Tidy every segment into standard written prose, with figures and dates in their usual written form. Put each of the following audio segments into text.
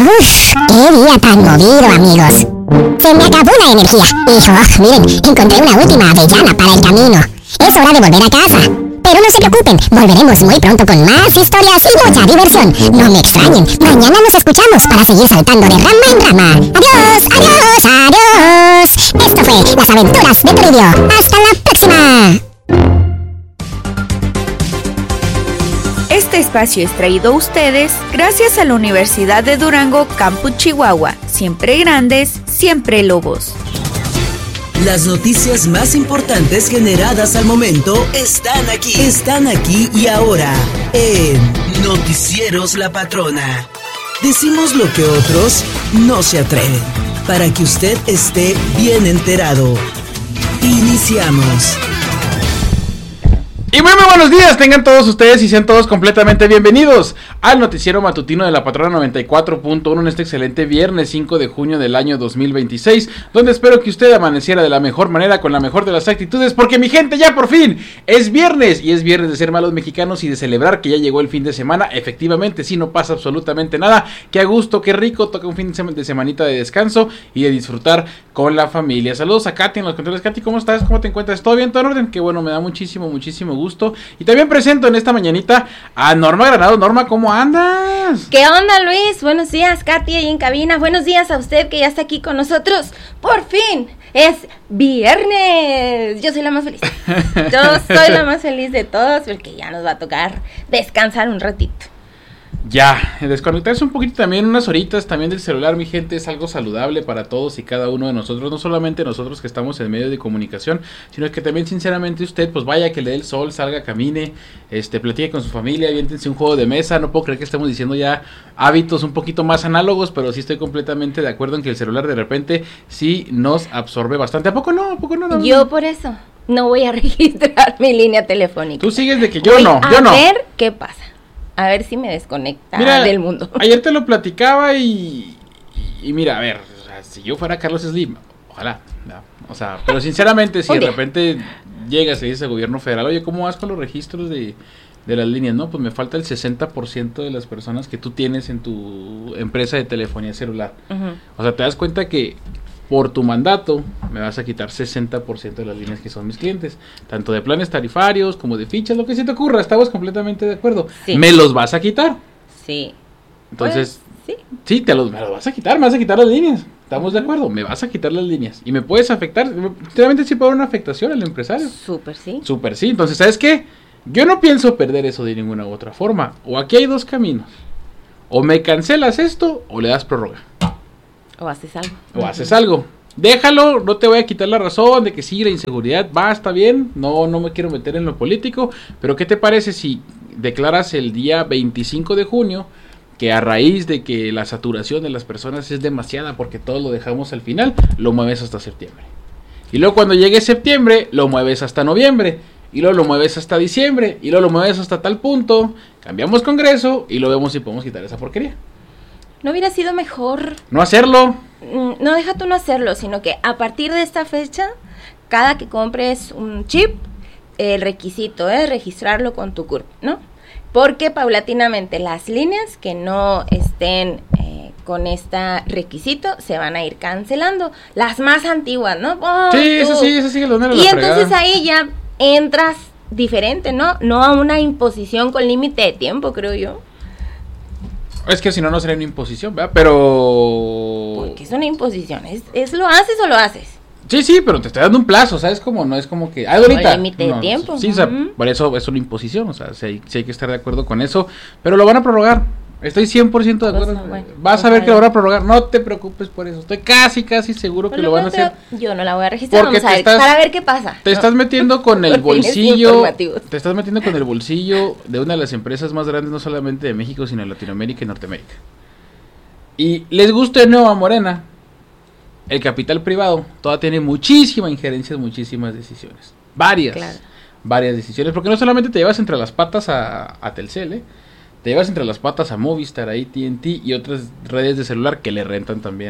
Uf, qué día tan movido, amigos. Se me acabó la energía. Y, miren, encontré una última avellana para el camino. Es hora de volver a casa. Pero no se preocupen, volveremos muy pronto con más historias y mucha diversión. No me extrañen, mañana nos escuchamos para seguir saltando de rama en rama. Adiós, adiós, adiós. Esto fue Las Aventuras de Toribio. Hasta la próxima. Este espacio es traído a ustedes gracias a la Universidad de Durango, Campus Chihuahua. Siempre grandes, siempre lobos. Las noticias más importantes generadas al momento están aquí y ahora en Noticieros La Patrona. Decimos lo que otros no se atreven, para que usted esté bien enterado. Iniciamos. Y muy buenos días tengan todos ustedes y sean todos completamente bienvenidos al noticiero matutino de La Patrona 94.1 en este excelente viernes 5 de junio del año 2026, donde espero que usted amaneciera de la mejor manera, con la mejor de las actitudes, porque mi gente, ya por fin es viernes, y es viernes de ser malos mexicanos y de celebrar que ya llegó el fin de semana. Efectivamente, sí, no pasa absolutamente nada, qué a gusto, qué rico, toca un fin de semanita de descanso y de disfrutar con la familia. Saludos a Katy en los controles. Katy, ¿cómo estás? ¿Cómo te encuentras? ¿Todo bien? ¿Todo en orden? Qué bueno, me da muchísimo gusto. Y también presento en esta mañanita a Norma Granado. Norma, ¿cómo andas? ¿Qué onda, Luis? Buenos días, Katy, ahí en cabina. Buenos días a usted que ya está aquí con nosotros. Por fin, es viernes. Yo soy la más feliz. Yo soy la más feliz de todos porque ya nos va a tocar descansar un ratito. Ya, desconectarse un poquito también, unas horitas también del celular, mi gente, es algo saludable para todos y cada uno de nosotros, no solamente nosotros que estamos en medio de comunicación, sino que también sinceramente usted, pues vaya que le dé el sol, salga, camine, platique con su familia, aviéntense un juego de mesa. No puedo creer que estemos diciendo ya hábitos un poquito más análogos, pero sí estoy completamente de acuerdo en que el celular de repente sí nos absorbe bastante. ¿A poco no? Yo por eso no voy a registrar mi línea telefónica. Tú sigues de que yo voy no. A ver qué pasa. A ver si me desconecta. Mira, del mundo. Ayer te lo platicaba y mira, a ver, o sea, si yo fuera Carlos Slim, ojalá, no, o sea, pero sinceramente si de repente llegas y dices al gobierno federal, oye, ¿cómo vas con los registros de las líneas? No, pues me falta el 60% de las personas que tú tienes en tu empresa de telefonía celular. O sea, te das cuenta que por tu mandato me vas a quitar 60% de las líneas que son mis clientes, tanto de planes tarifarios como de fichas, lo que se te ocurra. Estamos completamente de acuerdo. Sí. ¿Me los vas a quitar? Sí. Entonces, pues, sí, me los vas a quitar, me vas a quitar las líneas. Estamos de acuerdo, me vas a quitar las líneas y me puedes afectar. Realmente sí puede haber una afectación al empresario. Súper sí. Entonces, ¿sabes qué? Yo no pienso perder eso de ninguna u otra forma. O aquí hay dos caminos: o me cancelas esto o le das prórroga. O haces algo. Déjalo, no te voy a quitar la razón de que sí, la inseguridad va, está bien. No me quiero meter en lo político. Pero ¿qué te parece si declaras el día 25 de junio que a raíz de que la saturación de las personas es demasiada porque todo lo dejamos al final, lo mueves hasta septiembre? Y luego cuando llegue septiembre, lo mueves hasta noviembre. Y luego lo mueves hasta diciembre. Y luego lo mueves hasta tal punto. Cambiamos Congreso y lo vemos si podemos quitar esa porquería. ¿No hubiera sido mejor no hacerlo? No, deja tú no hacerlo, sino que a partir de esta fecha, cada que compres un chip, el requisito es registrarlo con tu CURP, ¿no? Porque paulatinamente las líneas que no estén con este requisito se van a ir cancelando. Las más antiguas, ¿no? Sí, eso sí, lo de la Y entonces ahí ya entras diferente, ¿no? No a una imposición con límite de tiempo, creo yo. Es que si no, no sería una imposición, ¿verdad? Pero... Porque es una imposición, ¿es lo haces o lo haces? Sí, pero te estoy dando un plazo, ¿sabes? Como no es como que... ahorita. Un límite de tiempo. Sí, o sea, por eso es una imposición, o sea, sí hay que estar de acuerdo con eso, pero lo van a prorrogar. Estoy 100% de acuerdo. Vas a ver que lo van a prorrogar, no te preocupes por eso. Estoy casi seguro que lo van a hacer. Yo no la voy a registrar, vamos a ver, para ver qué pasa. Te estás metiendo con el bolsillo. Te estás metiendo con el bolsillo de una de las empresas más grandes, no solamente de México, sino de Latinoamérica y Norteamérica. Y les guste o no a Morena, el capital privado todavía tiene muchísima injerencia, muchísimas decisiones. Varias decisiones, porque no solamente te llevas entre las patas a Telcel, te llevas entre las patas a Movistar, a AT&T y otras redes de celular que le rentan también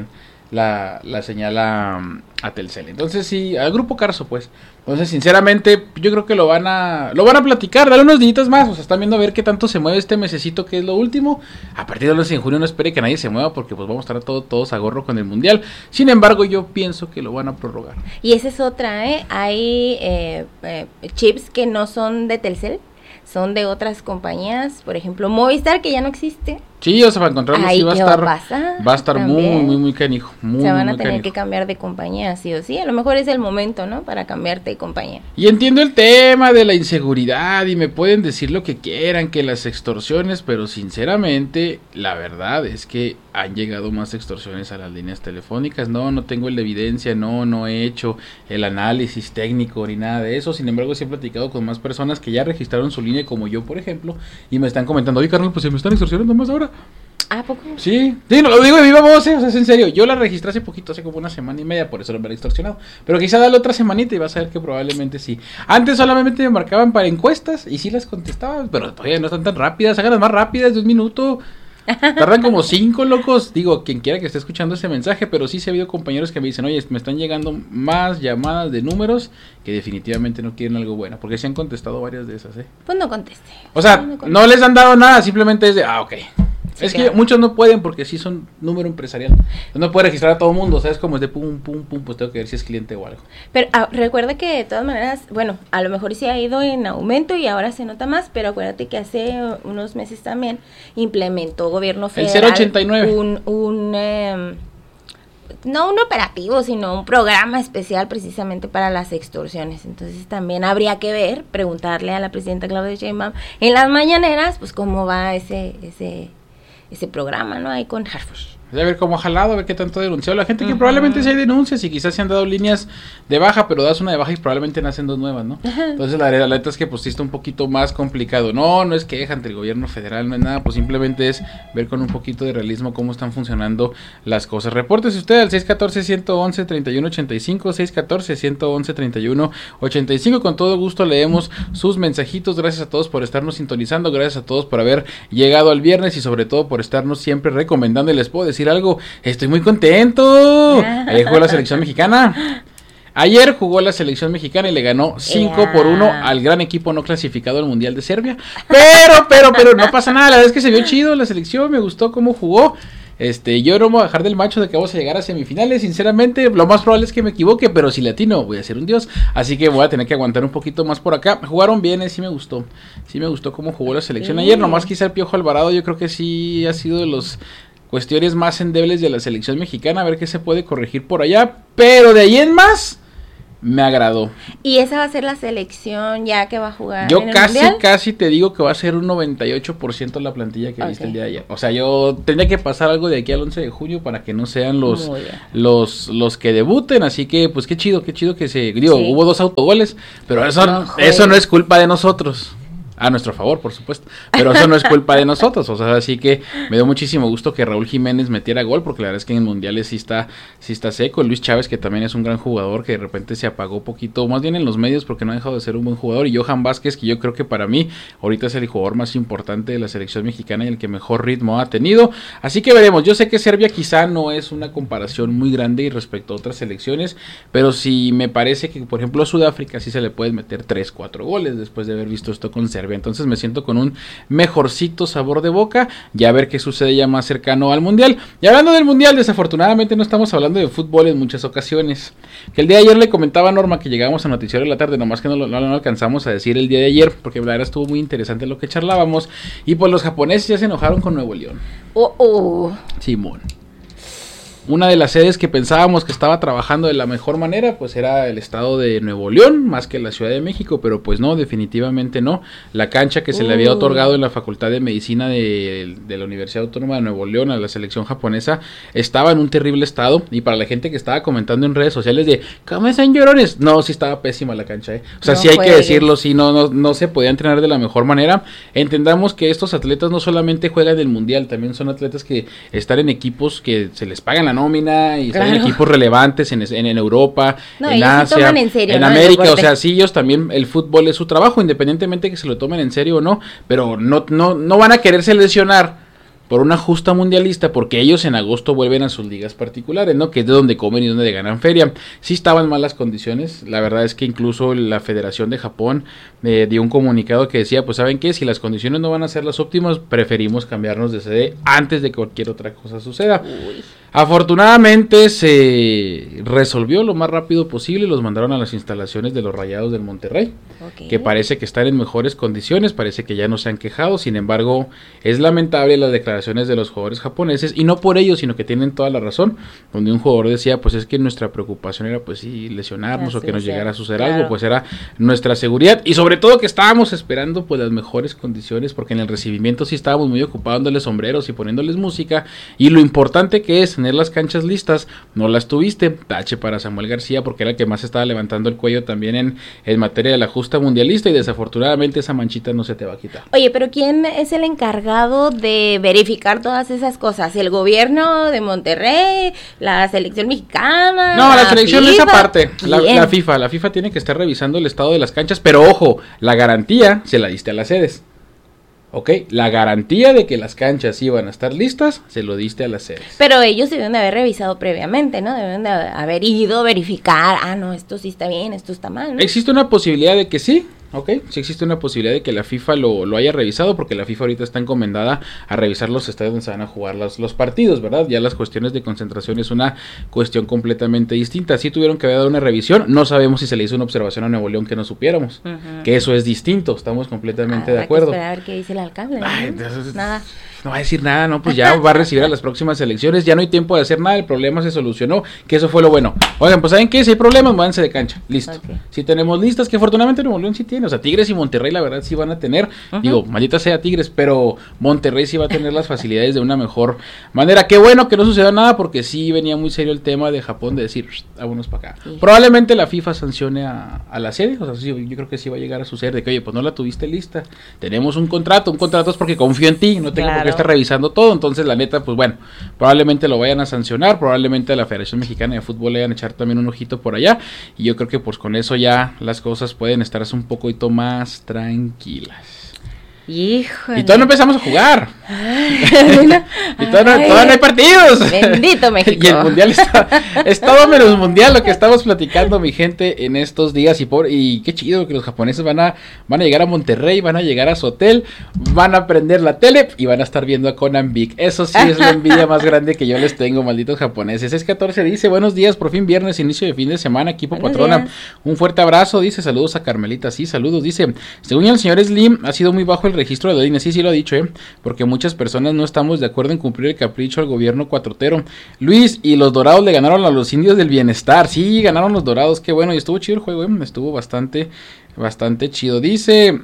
la señal a Telcel. Entonces sí, al Grupo Carso, pues. Entonces, sinceramente, yo creo que lo van a platicar, dale unos días más, o sea, están viendo a ver qué tanto se mueve este mesecito que es lo último. A partir del 11 de junio no espere que nadie se mueva porque pues vamos a estar todos a gorro con el Mundial. Sin embargo, yo pienso que lo van a prorrogar. Y esa es otra, hay chips que no son de Telcel, son de otras compañías, por ejemplo, Movistar, que ya no existe. Sí, o sea, para encontrarlo sí va a estar muy canijo. Se van a tener que cambiar de compañía, sí o sí. A lo mejor es el momento, ¿no? Para cambiarte de compañía. Y entiendo el tema de la inseguridad y me pueden decir lo que quieran, que las extorsiones, pero sinceramente, la verdad es que han llegado más extorsiones a las líneas telefónicas. No tengo la evidencia, no he hecho el análisis técnico ni nada de eso. Sin embargo, sí he platicado con más personas que ya registraron su línea, como yo, por ejemplo, y me están comentando, oye, Carlos, pues se me están extorsionando más ahora. ¿Ah, poco? Sí, no, lo digo de viva voz, o sea, es en serio. Yo la registré hace poquito, hace como una semana y media, por eso lo me han extorsionado. Pero quizá dale otra semanita y vas a ver que probablemente sí. Antes solamente me marcaban para encuestas y sí las contestaba, pero todavía no están tan rápidas, háganlas más rápidas, de un minuto. Tardan como 5, locos. Digo, quien quiera que esté escuchando ese mensaje, pero sí se ha habido compañeros que me dicen, oye, me están llegando más llamadas de números que definitivamente no quieren algo bueno, porque se han contestado varias de esas, Pues no conteste. O sea, no les han dado nada, simplemente es de, ok. Sí, es claro. Que muchos no pueden porque sí son número empresarial. No puede registrar a todo el mundo, ¿sabes? Como es de pum, pues tengo que ver si es cliente o algo. Pero recuerda que de todas maneras, bueno, a lo mejor sí ha ido en aumento y ahora se nota más, pero acuérdate que hace unos meses también implementó gobierno federal el 089. No un operativo, sino un programa especial precisamente para las extorsiones. Entonces también habría que ver, preguntarle a la presidenta Claudia Sheinbaum en las mañaneras, pues cómo va ese programa, ¿no? Ahí con Harfush. A ver cómo ha jalado, a ver qué tanto ha denunciado la gente, que probablemente sí hay denuncias y quizás se han dado líneas de baja, pero das una de baja y probablemente nacen 2 nuevas, ¿no? Entonces la neta es que pues sí está un poquito más complicado. No es queja ante el gobierno federal, no es nada, pues simplemente es ver con un poquito de realismo cómo están funcionando las cosas. Repórtese usted al 614-111-3185, 614-111-3185, con todo gusto leemos sus mensajitos. Gracias a todos por estarnos sintonizando, gracias a todos por haber llegado al viernes y sobre todo por estarnos siempre recomendando. Y les puedo decir algo, estoy muy contento. Ayer jugó la selección mexicana. Ayer jugó la selección mexicana y le ganó 5-1 al gran equipo no clasificado al Mundial de Serbia. Pero no pasa nada, la verdad es que se vio chido la selección, me gustó cómo jugó. Yo no me voy a bajar del macho de que vamos a llegar a semifinales, sinceramente, lo más probable es que me equivoque, pero si latino voy a ser un dios, así que voy a tener que aguantar un poquito más por acá. Jugaron bien, sí me gustó cómo jugó la selección ayer, nomás quizá el Piojo Alvarado yo creo que sí ha sido de los cuestiones más endebles de la selección mexicana, a ver qué se puede corregir por allá, pero de ahí en más me agradó. ¿Y esa va a ser la selección ya que va a jugar yo en el Mundial? Casi te digo que va a ser un 98% la plantilla que viste el día de ayer. O sea, yo tendría que pasar algo de aquí al 11 de junio para que no sean los que debuten, así que pues qué chido que hubo 2 autogoles, pero eso no es culpa de nosotros. A nuestro favor, por supuesto, pero eso no es culpa de nosotros, o sea, así que me dio muchísimo gusto que Raúl Jiménez metiera gol, porque la verdad es que en mundiales sí está seco. Luis Chávez, que también es un gran jugador, que de repente se apagó poquito, más bien en los medios, porque no ha dejado de ser un buen jugador, y Johan Vázquez, que yo creo que para mí ahorita es el jugador más importante de la selección mexicana y el que mejor ritmo ha tenido, así que veremos. Yo sé que Serbia quizá no es una comparación muy grande y respecto a otras selecciones, pero sí me parece que, por ejemplo, a Sudáfrica sí se le pueden meter 3-4 goles después de haber visto esto con Serbia. Entonces me siento con un mejorcito sabor de boca y a ver qué sucede ya más cercano al Mundial. Y hablando del Mundial, desafortunadamente no estamos hablando de fútbol en muchas ocasiones. Que el día de ayer le comentaba a Norma que llegábamos a Noticiero de la Tarde, nomás que no lo alcanzamos a decir el día de ayer, porque la verdad estuvo muy interesante lo que charlábamos. Y pues los japoneses ya se enojaron con Nuevo León. Simón. Una de las sedes que pensábamos que estaba trabajando de la mejor manera, pues era el estado de Nuevo León, más que la Ciudad de México, pero pues no, definitivamente no. La cancha que se le había otorgado en la Facultad de Medicina de la Universidad Autónoma de Nuevo León a la selección japonesa estaba en un terrible estado, y para la gente que estaba comentando en redes sociales de ¿cómo están llorones? No, sí estaba pésima la cancha, O sea, no, sí hay que decirlo, sí, no se podía entrenar de la mejor manera. Entendamos que estos atletas no solamente juegan el Mundial, también son atletas que están en equipos que se les pagan la nómina y están en equipos relevantes en Europa, en Asia, en serio, en América, o sea, sí, ellos también, el fútbol es su trabajo, independientemente que se lo tomen en serio o no, pero no van a quererse lesionar por una justa mundialista, porque ellos en agosto vuelven a sus ligas particulares, ¿no? Que es de donde comen y donde ganan feria. Sí estaban en malas condiciones, la verdad es que incluso la Federación de Japón dio un comunicado que decía, pues ¿saben qué? Si las condiciones no van a ser las óptimas, preferimos cambiarnos de sede antes de que cualquier otra cosa suceda. Uy. Afortunadamente se resolvió lo más rápido posible y los mandaron a las instalaciones de los Rayados del Monterrey, que parece que están en mejores condiciones, parece que ya no se han quejado. Sin embargo, es lamentable las declaraciones de los jugadores japoneses, y no por ello, sino que tienen toda la razón, donde un jugador decía, pues es que nuestra preocupación era pues sí lesionarnos o que nos llegara a suceder algo, pues era nuestra seguridad, y sobre todo que estábamos esperando pues las mejores condiciones, porque en el recibimiento sí estábamos muy ocupados dándoles sombreros y poniéndoles música, y lo importante que es tener las canchas listas, no las tuviste. Tache para Samuel García, porque era el que más estaba levantando el cuello también en materia de la justa mundialista, y desafortunadamente esa manchita no se te va a quitar. Oye, pero ¿quién es el encargado de verificar todas esas cosas? ¿El gobierno de Monterrey? ¿La selección mexicana? No, la selección FIFA? es aparte, la FIFA tiene que estar revisando el estado de las canchas, pero ojo, la garantía se la diste a las sedes. Ok, la garantía de que las canchas iban a estar listas, se lo diste a las sedes. Pero ellos deben de haber revisado previamente, ¿no? Deben de haber ido a verificar, no, esto sí está bien, esto está mal, ¿no? Existe una posibilidad de que sí. Ok, sí existe una posibilidad de que la FIFA lo haya revisado, porque la FIFA ahorita está encomendada a revisar los estadios donde se van a jugar los partidos, ¿verdad? Ya las cuestiones de concentración es una cuestión completamente distinta. Sí tuvieron que haber dado una revisión, no sabemos si se le hizo una observación a Nuevo León que no supiéramos, que eso es distinto, estamos completamente de acuerdo. Habrá que esperar a ver qué dice el alcalde, ¿no? Nada. No va a decir nada, ¿no? Pues ya va a recibir a las próximas elecciones, ya no hay tiempo de hacer nada, el problema se solucionó, que eso fue lo bueno. Oigan, pues ¿saben qué? Si hay problemas, váyanse de cancha, listo. Okay. Si tenemos listas, que afortunadamente Nuevo León sí tiene, o sea, Tigres y Monterrey la verdad sí van a tener, digo, maldita sea Tigres, pero Monterrey sí va a tener las facilidades de una mejor manera. Qué bueno que no suceda nada, porque sí venía muy serio el tema de Japón de decir, vámonos para acá. Sí. Probablemente la FIFA sancione a la sede, o sea, sí, yo creo que sí va a llegar a suceder, de que oye, pues no la tuviste lista, tenemos un contrato es porque confío en ti, no tengo por qué estar revisando todo. Entonces la neta, pues bueno, probablemente lo vayan a sancionar, probablemente a la Federación Mexicana de Fútbol le vayan a echar también un ojito por allá, y yo creo que pues con eso ya las cosas pueden estar un poquito más tranquilas. Híjole. Y todavía no empezamos a jugar. Y todavía no hay partidos. Bendito México. Y el mundial es todo menos mundial lo que estamos platicando, mi gente, en estos días. Y qué chido que los japoneses van a llegar a Monterrey, van a llegar a su hotel, van a prender la tele y van a estar viendo a Conan Big. Eso sí es la envidia más grande que yo les tengo, malditos japoneses. Es 14, dice, buenos días, por fin viernes, inicio de fin de semana, equipo buenos patrona. Días. Un fuerte abrazo, dice, saludos a Carmelita. Sí, saludos, dice, según el señor Slim, ha sido muy bajo el registro de Odine, sí lo ha dicho, porque muchas personas no estamos de acuerdo en cumplir el capricho al gobierno cuatrotero. Luis, y los Dorados le ganaron a los Indios del Bienestar, sí, ganaron los Dorados, qué bueno, y estuvo chido el juego, estuvo bastante chido. Dice,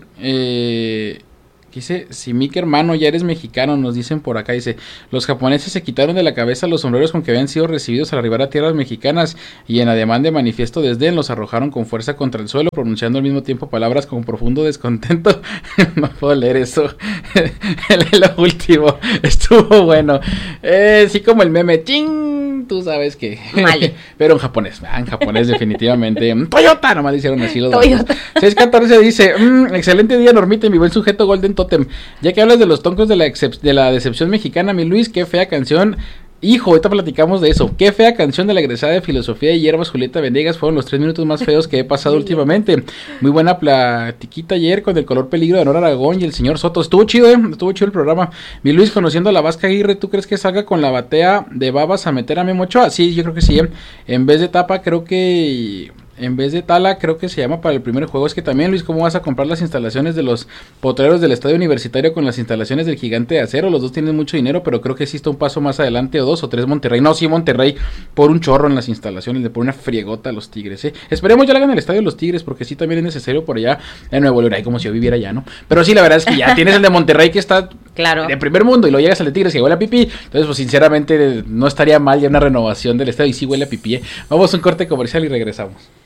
si mi hermano ya eres mexicano, nos dicen por acá, dice, los japoneses se quitaron de la cabeza los sombreros con que habían sido recibidos al arribar a tierras mexicanas, y en ademán de manifiesto desdén los arrojaron con fuerza contra el suelo, pronunciando al mismo tiempo palabras con profundo descontento. No puedo leer eso. Lo último estuvo bueno, sí, como el meme, ching, tú sabes que vale. Pero en japonés definitivamente. Toyota, nomás hicieron así los Toyota. 614 dice, excelente día, Normita, y mi buen sujeto Golden Totem. Ya que hablas de los toncos de la decepción mexicana, mi Luis, qué fea canción. Hijo, ahorita platicamos de eso. Qué fea canción de la egresada de Filosofía de Hierbas, Julieta Venegas. Fueron los 3 minutos más feos que he pasado últimamente. Muy buena platiquita ayer con el color peligro de Nora Aragón y el señor Soto. Estuvo chido, estuvo chido el programa. Mi Luis, conociendo a la Vasca Aguirre, ¿tú crees que salga con la batea de babas a meter a Memo Ochoa? Sí, yo creo que sí. En vez de tapa, creo que... En vez de Tala, creo que se llama para el primer juego. Es que también, Luis, ¿cómo vas a comprar las instalaciones de los potreros del Estadio Universitario con las instalaciones del Gigante de Acero? Los dos tienen mucho dinero, pero creo que existe un paso más adelante, o 2 o 3 Monterrey. No, sí, Monterrey, por un chorro en las instalaciones, le pone una friegota a los Tigres, Esperemos ya le hagan el estadio de los Tigres, porque sí también es necesario por allá en Nuevo León, como si yo viviera allá, ¿no? Pero sí, la verdad es que ya tienes el de Monterrey, que está claro de primer mundo, y lo llegas al de Tigres, que huele a pipí. Entonces, pues sinceramente, no estaría mal ya una renovación del estadio, y sí huele a pipí, Vamos a un corte comercial y regresamos.